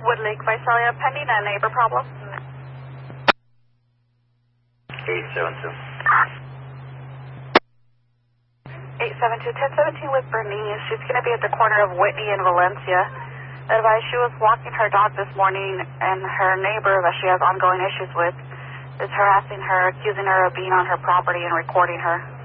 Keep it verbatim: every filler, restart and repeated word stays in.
Wood Lake, Visalia, pending a neighbor problem. eight seven two. eight seven two, ten seventeen with Bernice. She's going to be at the corner of Whitney and Valencia. Advised she was walking her dog this morning, and her neighbor that she has ongoing issues with is harassing her, accusing her of being on her property and recording her.